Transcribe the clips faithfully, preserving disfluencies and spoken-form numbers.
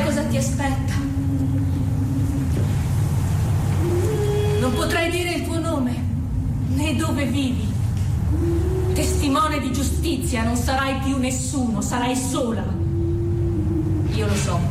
cosa ti aspetta. Non potrai dire il tuo nome, né dove vivi. Testimone di giustizia non sarai più nessuno, sarai sola. Io lo so.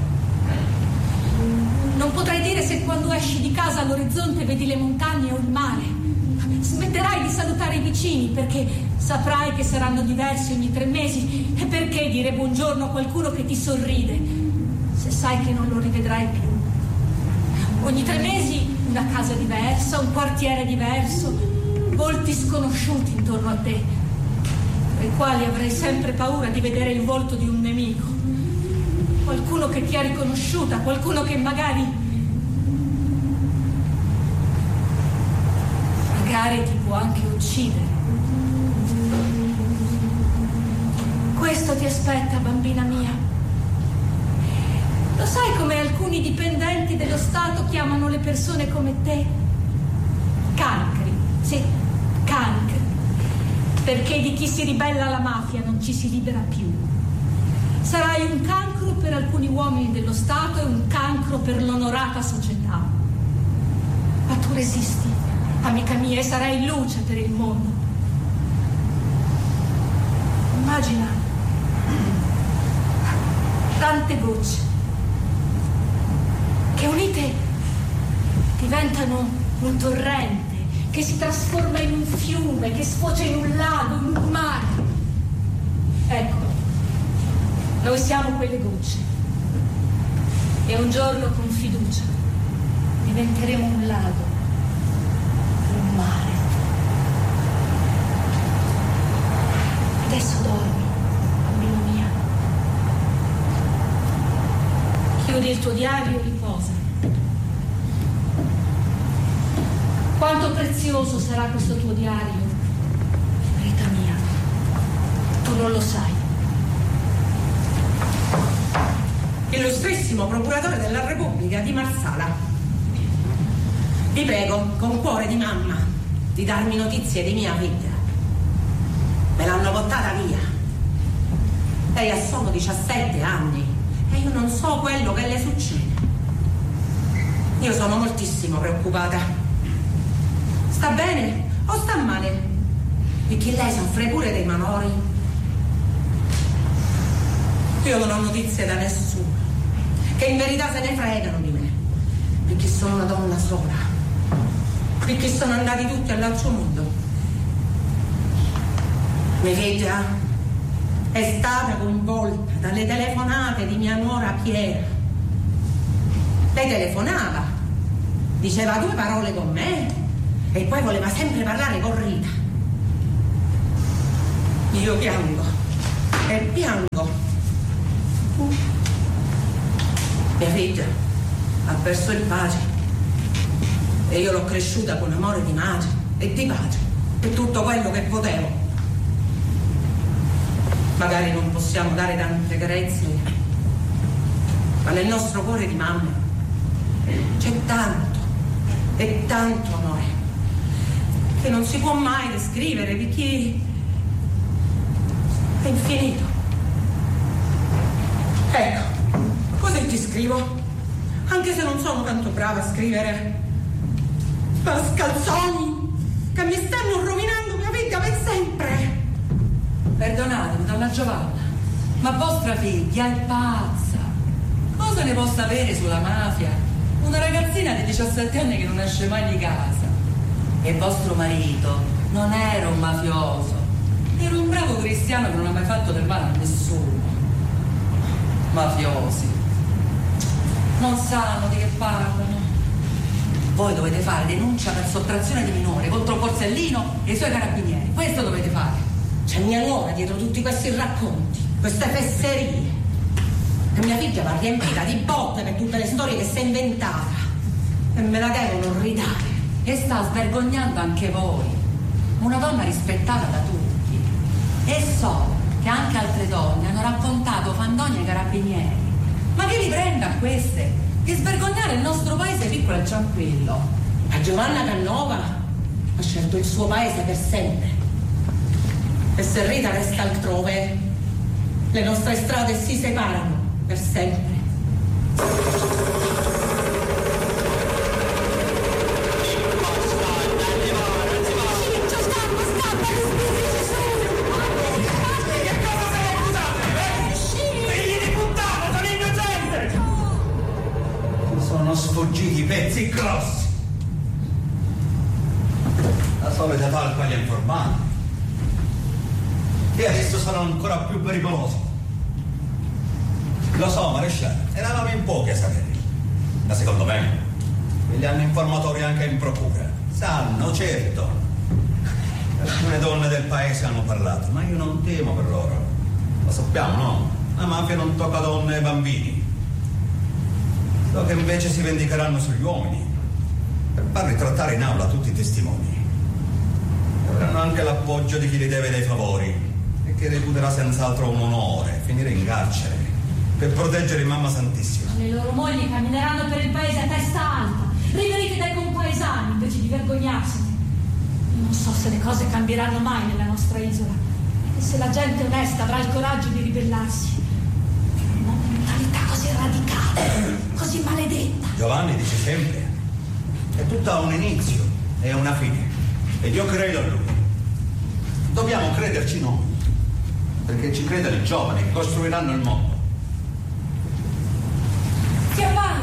Non potrai dire se quando esci di casa all'orizzonte vedi le montagne o il mare. Smetterai di salutare i vicini perché saprai che saranno diversi ogni tre mesi. E perché dire buongiorno a qualcuno che ti sorride se sai che non lo rivedrai più? Ogni tre mesi una casa diversa, un quartiere diverso, volti sconosciuti intorno a te, tra i quali avrai sempre paura di vedere il volto di un nemico, qualcuno che ti ha riconosciuta, qualcuno che magari magari ti può anche uccidere. Questo ti aspetta, bambina mia. Lo sai come alcuni dipendenti dello Stato chiamano le persone come te? Cancri, sì, cancri. Perché di chi si ribella alla mafia non ci si libera più. Sarai un cancro per alcuni uomini dello Stato e un cancro per l'onorata società. Ma tu resisti, amica mia, e sarai luce per il mondo. Immagina tante gocce che unite diventano un torrente, che si trasforma in un fiume, che sfocia in un lago, in un mare. Ecco, noi siamo quelle gocce e un giorno con fiducia diventeremo un lago, un mare. Adesso dormi, bambina mia. Chiudi il tuo diario e riposa. Quanto prezioso sarà questo tuo diario, Rita mia, tu non lo sai. Illustrissimo procuratore della Repubblica di Marsala, vi prego, con cuore di mamma, di darmi notizie di mia figlia. Me l'hanno portata via. Lei ha solo diciassette anni e io non so quello che le succede. Io sono moltissimo preoccupata. Sta bene o sta male? Perché lei soffre pure dei malori. Io non ho notizie da nessuno, che in verità se ne fregano di me, perché sono una donna sola, perché sono andati tutti all'altro mondo. Mia figlia è stata coinvolta dalle telefonate di mia nuora Piera. Lei telefonava, diceva due parole con me e poi voleva sempre parlare con Rita. Io piango e piango. Mia figlia ha perso il padre e io l'ho cresciuta con amore di madre e di padre e tutto quello che potevo. Magari non possiamo dare tante carezze, ma nel nostro cuore di mamme c'è tanto e tanto amore che non si può mai descrivere perché è infinito. Ecco, così ti scrivo, anche se non sono tanto brava a scrivere. Mascalzoni che mi stanno rovinando mia vita per sempre. Perdonatemi, donna Giovanna, ma vostra figlia è pazza. Cosa ne può sapere sulla mafia? Una ragazzina di diciassette anni che non esce mai di casa. E vostro marito non era un mafioso, era un bravo cristiano che non ha mai fatto del male a nessuno. Mafiosi non sanno di che parlano. Voi dovete fare denuncia per sottrazione di minore contro Borsellino e i suoi carabinieri. Questo dovete fare. C'è mia nuora dietro tutti questi racconti, queste fesserie, e mia figlia va riempita di botte per tutte le storie che si è inventata e me la devono ridare. E sta svergognando anche voi, una donna rispettata da tutti. E so che anche altre donne hanno raccontato fandonie ai carabinieri. Ma che li prende a queste? Che svergognare il nostro paese piccolo e tranquillo. Ma Giovanna Cannova ha scelto il suo paese per sempre. E se Rita resta altrove, le nostre strade si separano per sempre. sfuggiti pezzi grossi. La solita talpa agli informanti. E adesso saranno ancora più pericolosi. Lo so, maresciallo, eravamo in pochi a sapere. Ma secondo me, li hanno informatori anche in procura. Sanno, certo. Alcune donne del paese hanno parlato, ma io non temo per loro. Lo sappiamo, no? La mafia non tocca donne e bambini. So che invece si vendicheranno sugli uomini per far ritrattare in aula tutti i testimoni. E avranno anche l'appoggio di chi gli deve dei favori e che reputerà senz'altro un onore finire in carcere per proteggere Mamma Santissima. Le loro mogli cammineranno per il paese a testa alta, riverite dai compaesani invece di vergognarsene. Io non so se le cose cambieranno mai nella nostra isola e se la gente onesta avrà il coraggio di ribellarsi. Una mentalità così radicale, così maledetta. Giovanni dice sempre che tutto ha un inizio e una fine, ed io credo a lui. Dobbiamo crederci noi, perché ci credono i giovani che costruiranno il mondo. Zio Paolo,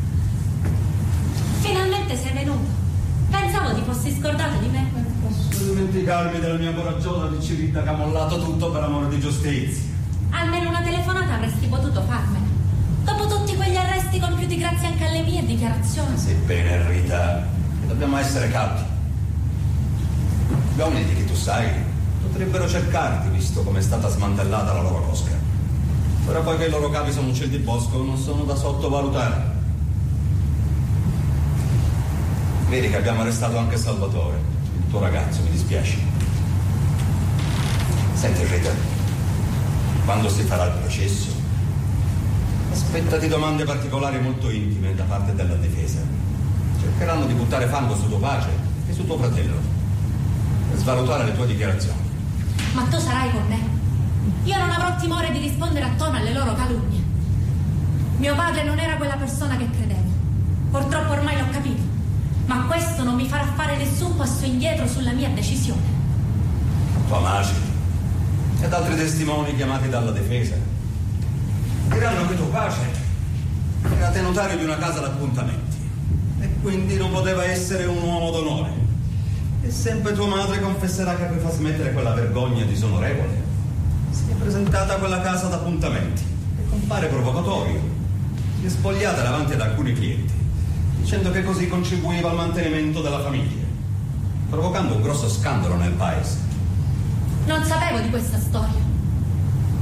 finalmente sei venuto. Pensavo ti fossi scordato di me. Posso dimenticarmi della mia coraggiosa Ricciolita che ha mollato tutto per amore di giustizia. Almeno una telefonata avresti potuto farmela. Dopo tutti quegli arresti compiuti grazie anche alle mie dichiarazioni. Sebbene, Rita, dobbiamo essere cauti. Gli uomini di che tu sai potrebbero cercarti, visto come è stata smantellata la loro cosca. Ora poi che i loro capi sono uccelli di bosco, non sono da sottovalutare. Vedi che abbiamo arrestato anche Salvatore, il tuo ragazzo, mi dispiace. Senti, Rita, quando si farà il processo, aspettati domande particolari molto intime da parte della difesa. Cercheranno di buttare fango su tuo padre e su tuo fratello, per svalutare le tue dichiarazioni. Ma tu sarai con me. Io non avrò timore di rispondere a tono alle loro calunnie. Mio padre non era quella persona che credevo. Purtroppo ormai l'ho capito. Ma questo non mi farà fare nessun passo indietro sulla mia decisione. Tua madre ed altri testimoni chiamati dalla difesa diranno che tuo padre era tenutario di una casa d'appuntamenti e quindi non poteva essere un uomo d'onore. E sempre tua madre confesserà che per far smettere quella vergogna disonorevole si è presentata a quella casa d'appuntamenti e con fare provocatorio si è spogliata davanti ad alcuni clienti, dicendo che così contribuiva al mantenimento della famiglia, provocando un grosso scandalo nel paese. Non sapevo di questa storia.